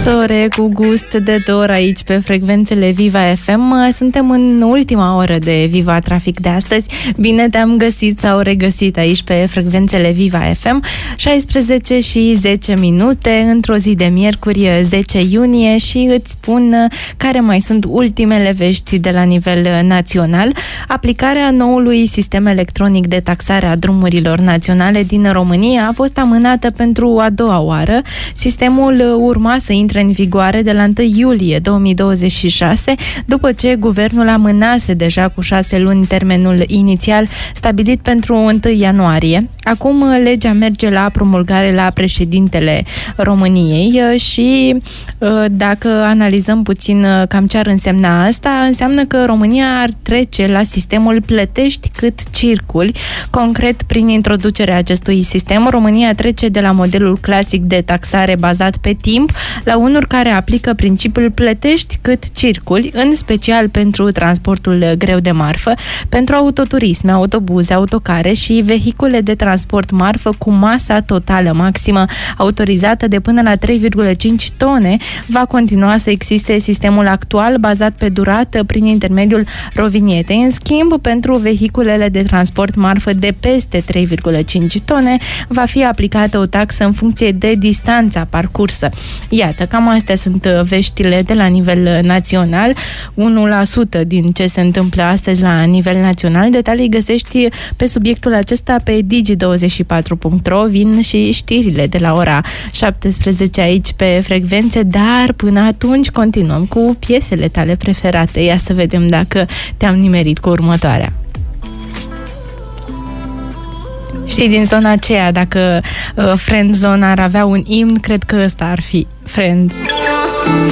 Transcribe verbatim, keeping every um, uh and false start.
Sore cu gust de dor aici pe frecvențele Viva F M. Suntem în ultima oră de Viva Trafic de astăzi. Bine te-am găsit sau regăsit aici pe frecvențele Viva F M. șaisprezece și zece minute într-o zi de miercuri zece iunie și îți spun care mai sunt ultimele vești de la nivel național. Aplicarea noului sistem electronic de taxare a drumurilor naționale din România a fost amânată pentru a doua oară. Sistemul urma să intre în vigoare de la întâi iulie două mii douăzeci și șase, după ce guvernul amânase deja cu șase luni termenul inițial stabilit pentru întâi ianuarie. Acum legea merge la promulgare la președintele României și dacă analizăm puțin cam ce ar însemna asta, înseamnă că România ar trece la sistemul plătești cât circuli. Concret, prin introducerea acestui sistem, România trece de la modelul clasic de taxare bazat pe timp la unul care aplică principiul plătești cât circuli, în special pentru transportul greu de marfă, pentru autoturisme, autobuze, autocare și vehicule de transport marfă cu masa totală maximă autorizată de până la trei virgulă cinci tone. Va continua să existe sistemul actual bazat pe durată prin intermediul rovinietei. În schimb, pentru vehiculele de transport marfă de peste trei virgulă cinci tone va fi aplicată o taxă în funcție de distanța parcursă. Iată, cam astea sunt veștile de la nivel național. unu la sută din ce se întâmplă astăzi la nivel național. Detalii găsești pe subiectul acesta pe digi douăzeci și patru punct ro. Vin și știrile de la ora șaptesprezece aici pe frecvențe, dar până atunci continuăm cu piesele tale preferate. Ia să vedem dacă te-am nimerit cu următoarea. Știi, din zona aceea, dacă uh, Friendzone ar avea un imn, cred că ăsta ar fi Friends.